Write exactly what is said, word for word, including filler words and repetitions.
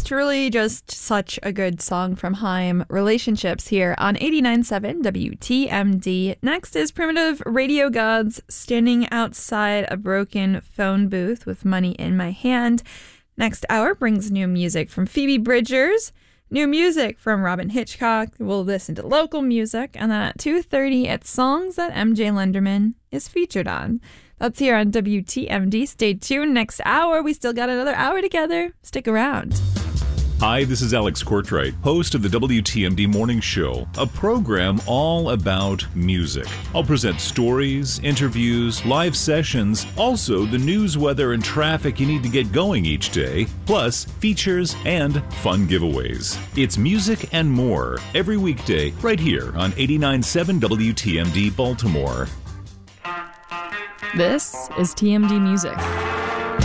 truly just such a good song from Haim. Relationships here on eighty-nine point seven W T M D. Next is Primitive Radio Gods, standing outside a broken phone booth with money in my hand. Next hour brings new music from Phoebe Bridgers, new music from Robin Hitchcock. We'll listen to local music, and then at two thirty, it's songs that M J Lenderman is featured on. That's here on W T M D. Stay tuned. Next hour, we still got another hour together. Stick around. Hi, this is Alex Courtwright, host of the W T M D Morning Show, a program all about music. I'll present stories, interviews, live sessions, also the news, weather, and traffic you need to get going each day, plus features and fun giveaways. It's music and more every weekday right here on eighty-nine point seven W T M D Baltimore. This is T M D Music.